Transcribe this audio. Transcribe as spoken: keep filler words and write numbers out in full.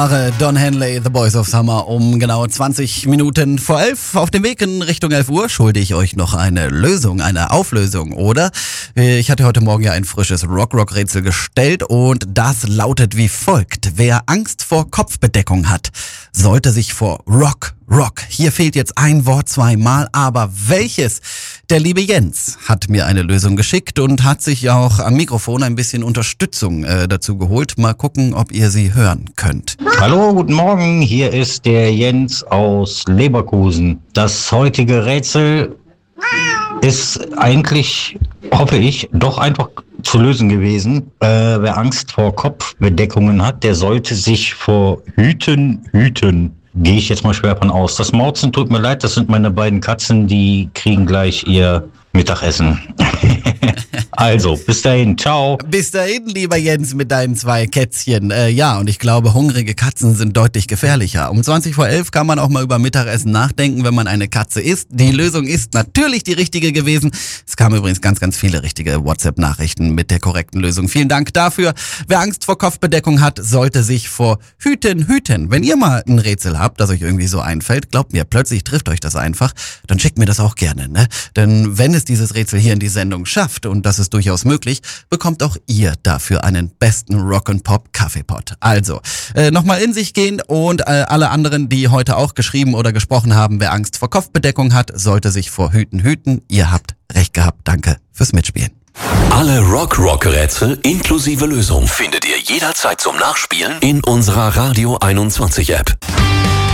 Don Henley, The Boys of Summer, um genau zwanzig Minuten vor elf. Auf dem Weg in Richtung elf Uhr schulde ich euch noch eine Lösung, eine Auflösung, oder? Ich hatte heute Morgen ja ein frisches Rock-Rock-Rätsel gestellt und das lautet wie folgt. Wer Angst vor Kopfbedeckung hat, sollte sich vor Rock, Rock. Hier fehlt jetzt ein Wort zweimal, aber welches? Der liebe Jens hat mir eine Lösung geschickt und hat sich auch am Mikrofon ein bisschen Unterstützung äh, dazu geholt. Mal gucken, ob ihr sie hören könnt. Hallo, guten Morgen. Hier ist der Jens aus Leverkusen. Das heutige Rätsel ist eigentlich, hoffe ich, doch einfach zu lösen gewesen. Äh, wer Angst vor Kopfbedeckungen hat, der sollte sich vor Hüten hüten. Gehe ich jetzt mal schwer von aus. Das Mauzen tut mir leid, das sind meine beiden Katzen, die kriegen gleich ihr Mittagessen. Also, bis dahin, ciao. Bis dahin, lieber Jens, mit deinen zwei Kätzchen. Äh, ja, und ich glaube, hungrige Katzen sind deutlich gefährlicher. Um zwanzig vor elf kann man auch mal über Mittagessen nachdenken, wenn man eine Katze isst. Die Lösung ist natürlich die richtige gewesen. Es kamen übrigens ganz, ganz viele richtige WhatsApp-Nachrichten mit der korrekten Lösung. Vielen Dank dafür. Wer Angst vor Kopfbedeckung hat, sollte sich vor Hüten hüten. Wenn ihr mal ein Rätsel habt, das euch irgendwie so einfällt, glaubt mir, plötzlich trifft euch das einfach, dann schickt mir das auch gerne, ne? Denn wenn es dieses Rätsel hier in die Sendung schafft, und das ist durchaus möglich, bekommt auch ihr dafür einen besten Rock'n'Pop-Kaffeepot. Also, äh, nochmal in sich gehen und äh, alle anderen, die heute auch geschrieben oder gesprochen haben, wer Angst vor Kopfbedeckung hat, sollte sich vor Hüten hüten. Ihr habt recht gehabt. Danke fürs Mitspielen. Alle Rock-Rock-Rätsel inklusive Lösung findet ihr jederzeit zum Nachspielen in unserer Radio einundzwanzig App.